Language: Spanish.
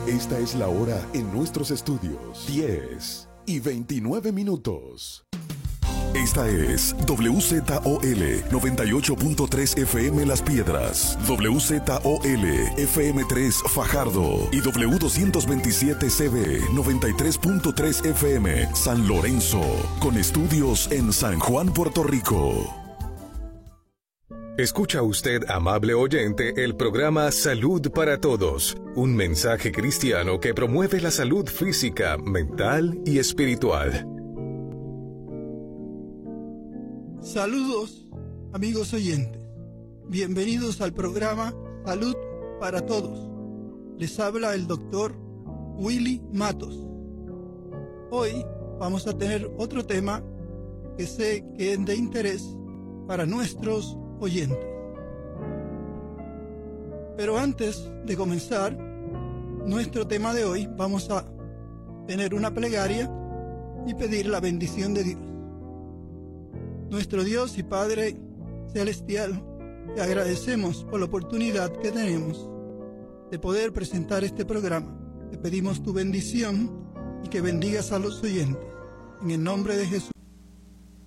Esta es la hora en nuestros estudios. 10:29. Esta es WZOL 98.3 FM Las Piedras, WZOL FM3 Fajardo y W227CB 93.3 FM San Lorenzo, con estudios en San Juan, Puerto Rico. Escucha usted, amable oyente, el programa Salud para Todos, un mensaje cristiano que promueve la salud física, mental y espiritual. Saludos, amigos oyentes. Bienvenidos al programa Salud para Todos. Les habla el doctor Willy Matos. Hoy vamos a tener otro tema que sé que es de interés para nuestros oyentes. Pero antes de comenzar nuestro tema de hoy, vamos a tener una plegaria y pedir la bendición de Dios. Nuestro Dios y Padre Celestial, te agradecemos por la oportunidad que tenemos de poder presentar este programa. Te pedimos tu bendición y que bendigas a los oyentes. En el nombre de Jesús.